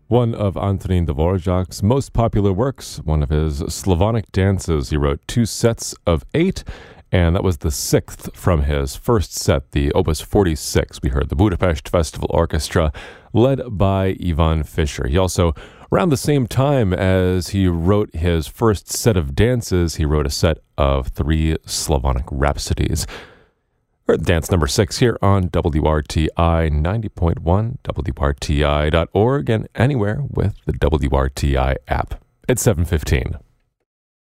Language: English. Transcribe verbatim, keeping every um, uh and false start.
One of Antonin Dvorak's most popular works, one of his Slavonic dances. He wrote two sets of eight, and that was the sixth from his first set, the Opus forty-six. We heard the Budapest Festival Orchestra, led by Ivan Fischer. He also, around the same time as he wrote his first set of dances, he wrote a set of three Slavonic rhapsodies. We're at dance number six here on W R T I ninety point one, W R T I dot org, and anywhere with the W R T I app. It's seven fifteen.